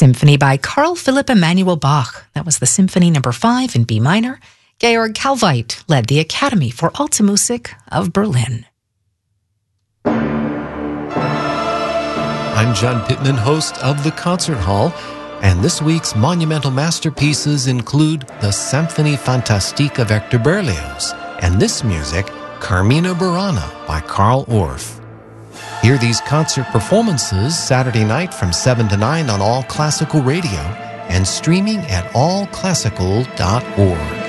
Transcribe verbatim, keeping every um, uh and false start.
Symphony by Carl Philipp Emanuel Bach. That was the Symphony number five in B minor. Georg Kalveit led the Academy for Alte Musik of Berlin. I'm John Pittman, host of The Concert Hall, and this week's monumental masterpieces include the Symphonie Fantastique of Hector Berlioz, and this music, Carmina Burana by Carl Orff. Hear these concert performances Saturday night from seven to nine on All Classical Radio and streaming at all classical dot org.